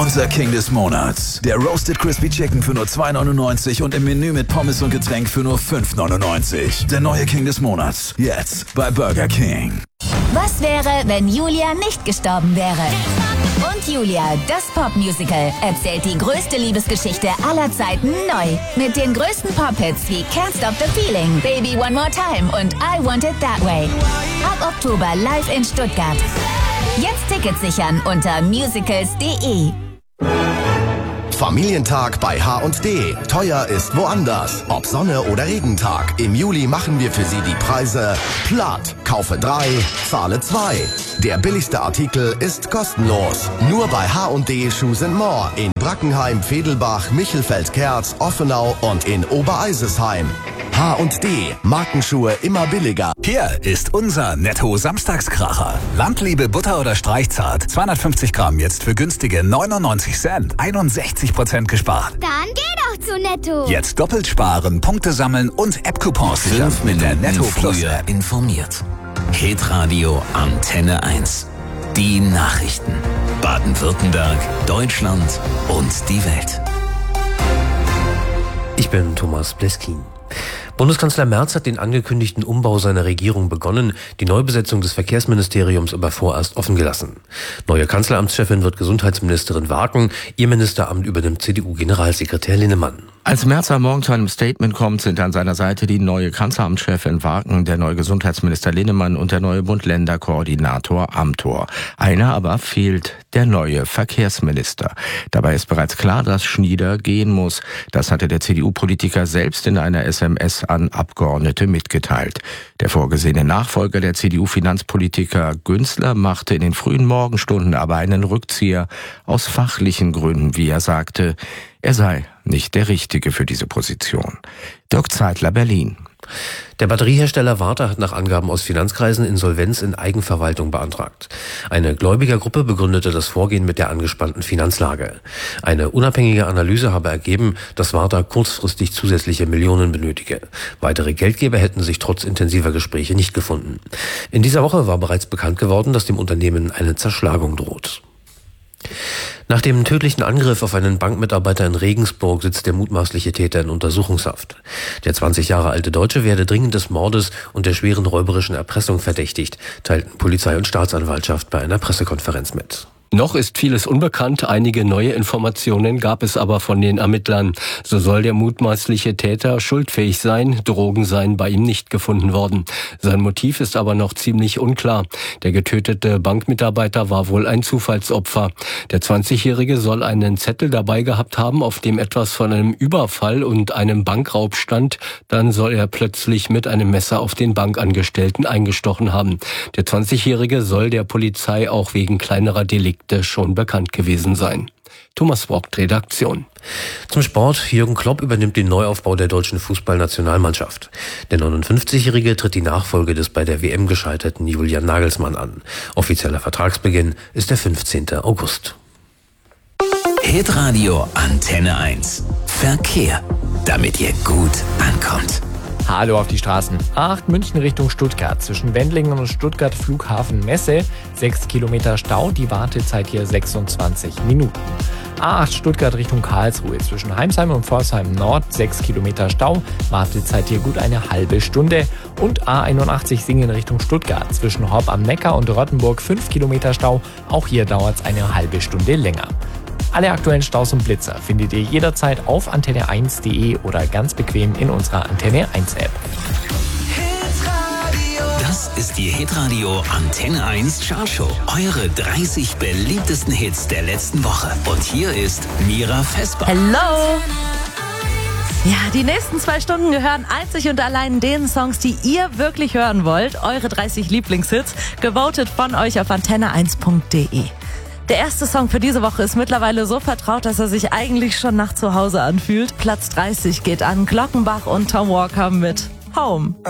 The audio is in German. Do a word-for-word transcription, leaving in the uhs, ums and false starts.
Unser King des Monats. Der Roasted Crispy Chicken für nur zwei neunundneunzig und im Menü mit Pommes und Getränk für nur fünf neunundneunzig. Der neue King des Monats. Jetzt bei Burger King. Was wäre, wenn Julia nicht gestorben wäre? Und Julia, das Popmusical, erzählt die größte Liebesgeschichte aller Zeiten neu. Mit den größten Pop-Hits wie Can't Stop the Feeling, Baby One More Time und I Want It That Way. Ab Oktober live in Stuttgart. Jetzt Tickets sichern unter musicals punkt de. Familientag bei H und D. Teuer ist woanders. Ob Sonne oder Regentag. Im Juli machen wir für Sie die Preise platt. Kaufe drei, zahle zwei. Der billigste Artikel ist kostenlos. Nur bei H und D Shoes and More in Brackenheim, Vedelbach, Michelfeld-Kerz, Offenau und in Obereisesheim. H und D. Markenschuhe immer billiger. Hier ist unser Netto-Samstagskracher. Landliebe Butter oder Streichzart. zweihundertfünfzig Gramm jetzt für günstige neunundneunzig Cent. einundsechzig Prozent gespart. Dann geh doch zu Netto. Jetzt doppelt sparen, Punkte sammeln und App-Coupons sichern mit der Netto Plus früher informiert. Hitradio Antenne eins. Die Nachrichten. Baden-Württemberg, Deutschland und die Welt. Ich bin Thomas Bleskin. Bundeskanzler Merz hat den angekündigten Umbau seiner Regierung begonnen, die Neubesetzung des Verkehrsministeriums aber vorerst offen gelassen. Neue Kanzleramtschefin wird Gesundheitsministerin Waken, ihr Ministeramt übernimmt C D U-Generalsekretär Linnemann. Als Merz am Morgen zu einem Statement kommt, sind an seiner Seite die neue Kanzleramtschefin Waken, der neue Gesundheitsminister Linnemann und der neue Bund-Länder-Koordinator Amthor. Einer aber fehlt, der neue Verkehrsminister. Dabei ist bereits klar, dass Schnieder gehen muss. Das hatte der C D U-Politiker selbst in einer S M S an Abgeordnete mitgeteilt. Der vorgesehene Nachfolger der C D U-Finanzpolitiker Günzler machte in den frühen Morgenstunden aber einen Rückzieher aus fachlichen Gründen, wie er sagte. Er sei nicht der Richtige für diese Position. Dirk Zeitler, Berlin. Der Batteriehersteller Varta hat nach Angaben aus Finanzkreisen Insolvenz in Eigenverwaltung beantragt. Eine Gläubigergruppe begründete das Vorgehen mit der angespannten Finanzlage. Eine unabhängige Analyse habe ergeben, dass Varta kurzfristig zusätzliche Millionen benötige. Weitere Geldgeber hätten sich trotz intensiver Gespräche nicht gefunden. In dieser Woche war bereits bekannt geworden, dass dem Unternehmen eine Zerschlagung droht. Nach dem tödlichen Angriff auf einen Bankmitarbeiter in Regensburg sitzt der mutmaßliche Täter in Untersuchungshaft. Der zwanzig Jahre alte Deutsche werde dringend des Mordes und der schweren räuberischen Erpressung verdächtigt, teilten Polizei und Staatsanwaltschaft bei einer Pressekonferenz mit. Noch ist vieles unbekannt, einige neue Informationen gab es aber von den Ermittlern. So soll der mutmaßliche Täter schuldfähig sein, Drogen seien bei ihm nicht gefunden worden. Sein Motiv ist aber noch ziemlich unklar. Der getötete Bankmitarbeiter war wohl ein Zufallsopfer. Der zwanzigjährige soll einen Zettel dabei gehabt haben, auf dem etwas von einem Überfall und einem Bankraub stand. Dann soll er plötzlich mit einem Messer auf den Bankangestellten eingestochen haben. Der zwanzigjährige soll der Polizei auch wegen kleinerer Delikte schon bekannt gewesen sein. Thomas Brockt, Redaktion. Zum Sport. Jürgen Klopp übernimmt den Neuaufbau der deutschen Fußballnationalmannschaft. Der neunundfünfzigjährige tritt die Nachfolge des bei der W M gescheiterten Julian Nagelsmann an. Offizieller Vertragsbeginn ist der fünfzehnten August. Hitradio Antenne eins. Verkehr, damit ihr gut ankommt. Hallo auf die Straßen. A acht München Richtung Stuttgart. Zwischen Wendlingen und Stuttgart Flughafen Messe. sechs Kilometer Stau. Die Wartezeit hier sechsundzwanzig Minuten. A acht Stuttgart Richtung Karlsruhe. Zwischen Heimsheim und Pforzheim Nord. sechs Kilometer Stau. Wartezeit hier gut eine halbe Stunde. Und A einundachtzig Singen Richtung Stuttgart. Zwischen Horb am Neckar und Rottenburg fünf Kilometer Stau. Auch hier dauert es eine halbe Stunde länger. Alle aktuellen Staus und Blitzer findet ihr jederzeit auf antenne eins punkt de oder ganz bequem in unserer Antenne eins App. Das ist die Hitradio Antenne eins Chartshow. Eure dreißig beliebtesten Hits der letzten Woche. Und hier ist Mira Vesper. Hello! Ja, die nächsten zwei Stunden gehören einzig und allein den Songs, die ihr wirklich hören wollt. Eure dreißig Lieblingshits, gewotet von euch auf antenne eins punkt de. Der erste Song für diese Woche ist mittlerweile so vertraut, dass er sich eigentlich schon nach zu Hause anfühlt. Platz dreißig geht an Glockenbach und Tom Walker mit Home.